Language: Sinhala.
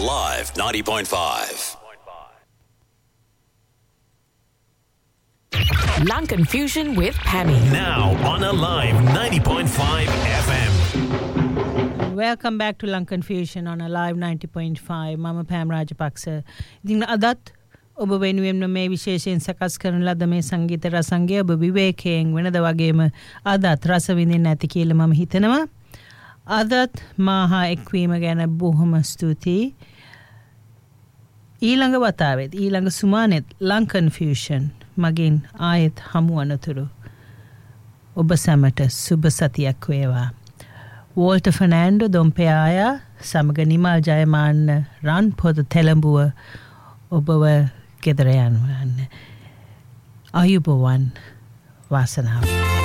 Alive 90.5. Lankan Fusion with Pammy. Now on Alive 90.5 FM. Welcome back to Lankan Fusion on Alive 90.5. Mama Pam Rajapaksa. ඉතින් අදත් ඔබ වෙනුවෙන් මේ විශේෂයෙන් සකස් කරන ලද මේ සංගීත රසංගය ඔබ විවේකයෙන් වෙනද වගේම අදත් රස විඳින්න ඇති කියලා මම හිතනවා. අදත් මාහා එක්වීම ගැන බොහොම ස්තුතියි. ඊළඟ වතාවෙත් ඊළඟ සුමානෙත් Lankan Fusion මගින් ආයෙත් හමු වනතුරු ඔබ සැමට සුබ සතියක් වේවා. Walter Fernando Dompeaya සමග නිමල් ජයමාන්න රන් පොද තෙලඹුව ඔබව ගෙදර යන්න. අයුබෝවන් වාසනාව.